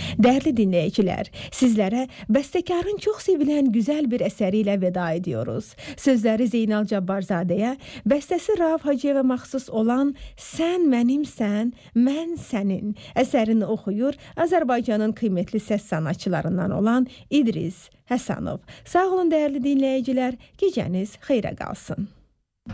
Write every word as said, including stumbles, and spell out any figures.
Dəyərli dinləyicilər, sizlərə bəstəkarın çox sevilən gözəl bir əsəri ilə veda ediyoruz. Sözləri Zeynal Cabbarzadəyə, bəstəsi Rauf Hacıyevə məxsus olan Sən mənimsən, mən sənin əsərini oxuyur Azərbaycanın qiymətli səs sanatçılarından olan İdris Həsənov. Sağ olun dəyərli dinləyicilər, gecəniz xeyrə qalsın.